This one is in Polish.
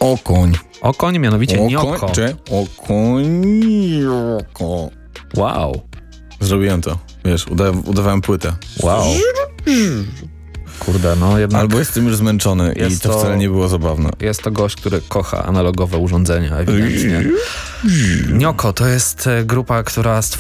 Okoń. Okoń, mianowicie Nioko. Okonioko. Wow. Zrobiłem to. Wiesz, udawałem płytę. Wow. Kurde, no jednak... Albo jestem już zmęczony i to wcale nie było zabawne. Jest to gość, który kocha analogowe urządzenia, ewidentnie. Nioko to jest grupa, która